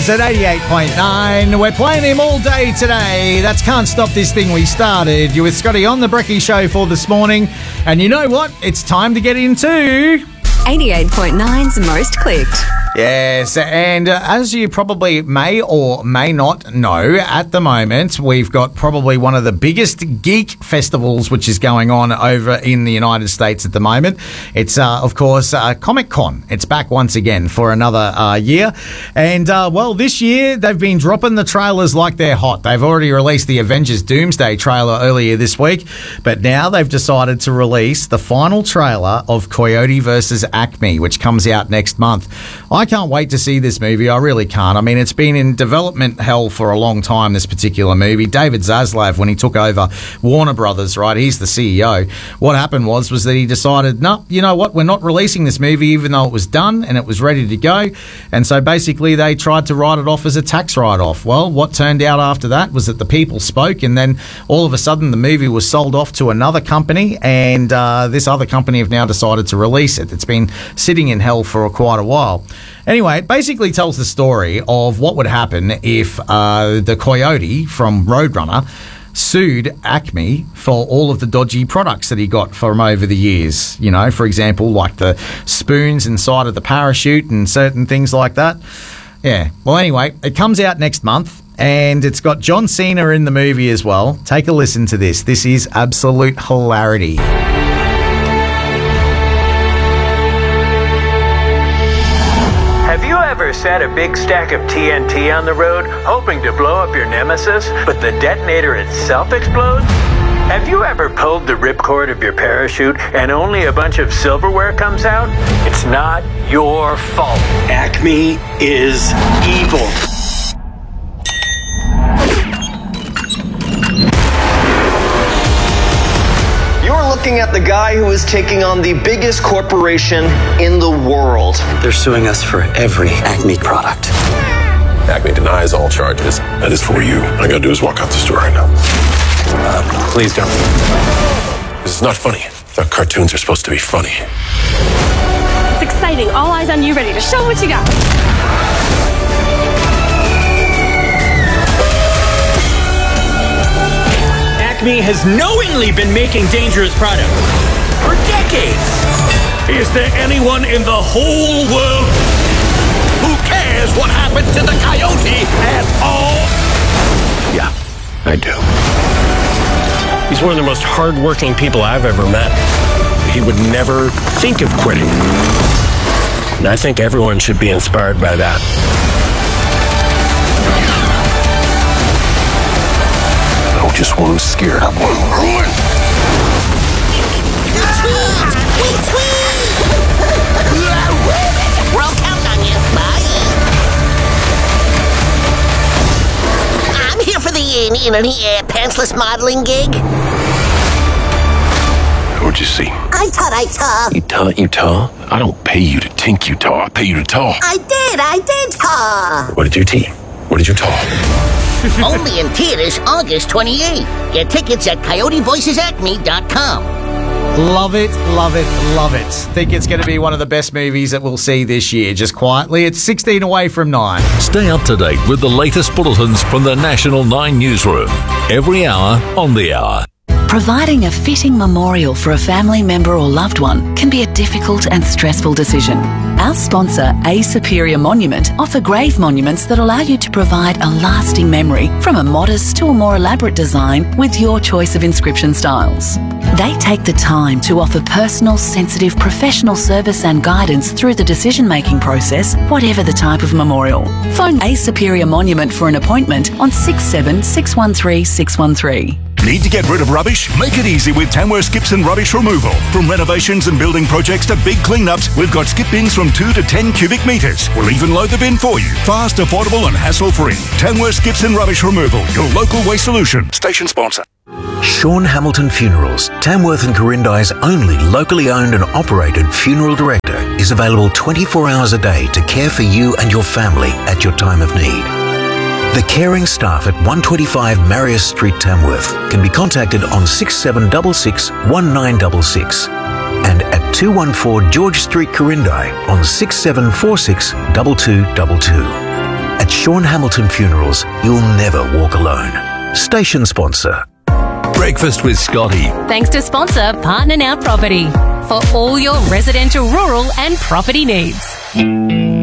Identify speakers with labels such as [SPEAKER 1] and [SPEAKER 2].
[SPEAKER 1] Vibes at 88.9. We're playing him all day today. That's Can't Stop This Thing We Started. You're with Scotty on the Brekkie Show for this morning. And you know what? It's time to get into
[SPEAKER 2] 88.9's Most Clicked.
[SPEAKER 1] Yes, and as you probably may or may not know, at the moment, we've got probably one of the biggest geek festivals which is going on over in the United States at the moment. It's, of course, Comic-Con. It's back once again for another year. And, well, this year they've been dropping the trailers like they're hot. They've already released the Avengers Doomsday trailer earlier this week, but now they've decided to release the final trailer of Coyote vs. Acme, which comes out next month. I can't wait to see this movie. I really can't. I mean, it's been in development hell for a long time, this particular movie. David Zaslav, when he took over Warner Brothers, right, he's the CEO. What happened was that he decided, no, you know what, we're not releasing this movie even though it was done and it was ready to go. And so basically they tried to write it off as a tax write-off. Well, what turned out after that was that the people spoke, and then all of a sudden the movie was sold off to another company, and this other company have now decided to release it. It's been sitting in hell for quite a while. Anyway, it basically tells the story of what would happen if the Coyote from Roadrunner sued Acme for all of the dodgy products that he got from over the years. You know, for example, like the spoons inside of the parachute and certain things like that. Yeah. Well, anyway, it comes out next month, and it's got John Cena in the movie as well. Take a listen to this. This is absolute hilarity.
[SPEAKER 3] Have you ever set a big stack of TNT on the road, hoping to blow up your nemesis, but the detonator itself explodes? Have you ever pulled the ripcord of your parachute and only a bunch of silverware comes out? It's not your fault.
[SPEAKER 4] Acme is evil. Looking at the guy who is taking on the biggest corporation in the world.
[SPEAKER 5] They're suing us for every Acme product.
[SPEAKER 6] Acme denies all charges. That is for you. All I gotta do is walk out the store right now. Please don't. This is not funny. I thought cartoons are supposed to be funny.
[SPEAKER 7] It's exciting. All eyes on you, ready to show what you got.
[SPEAKER 8] Acme has knowingly been making dangerous products for decades. Is there anyone in the whole world who cares what happened to the Coyote at all?
[SPEAKER 6] Yeah, I do.
[SPEAKER 9] He's one of the most hard-working people I've ever met. He would never think of quitting. And I think everyone should be inspired by that.
[SPEAKER 6] Just one scared, I want ruin.
[SPEAKER 10] We're all counting on you. Bye. I'm here for the pantsless modeling gig.
[SPEAKER 6] What'd you see?
[SPEAKER 10] I taught.
[SPEAKER 6] You taught? I don't pay you to think you taught. I pay you to talk.
[SPEAKER 10] I did taught.
[SPEAKER 6] What did you teach? What did you talk?
[SPEAKER 10] Only in theaters August 28th. Get tickets at coyotevoicesacme.com.
[SPEAKER 1] Love it, love it, love it. Think it's going to be one of the best movies that we'll see this year. Just quietly, it's 16 away from 9.
[SPEAKER 11] Stay up to date with the latest bulletins from the National 9 newsroom. Every hour on the hour.
[SPEAKER 12] Providing a fitting memorial for a family member or loved one can be a difficult and stressful decision. Our sponsor, A Superior Monument, offer grave monuments that allow you to provide a lasting memory, from a modest to a more elaborate design with your choice of inscription styles. They take the time to offer personal, sensitive, professional service and guidance through the decision-making process, whatever the type of memorial. Phone A Superior Monument for an appointment on 67 613 613.
[SPEAKER 13] Need to get rid of rubbish? Make it easy with Tamworth Skips and Rubbish Removal. From renovations and building projects to big clean-ups, we've got skip bins from 2 to 10 cubic metres. We'll even load the bin for you. Fast, affordable and hassle-free. Tamworth Skips and Rubbish Removal, your local waste solution. Station sponsor.
[SPEAKER 14] Sean Hamilton Funerals, Tamworth and Corindi's only locally owned and operated funeral director, is available 24 hours a day to care for you and your family at your time of need. The caring staff at 125 Marius Street, Tamworth, can be contacted on 6766 1966 and at 214 George Street, Corindi on 6746 2222. At Sean Hamilton Funerals, you'll never walk alone. Station sponsor.
[SPEAKER 11] Breakfast with Scotty.
[SPEAKER 2] Thanks to sponsor Partner Now Property for all your residential, rural and property needs.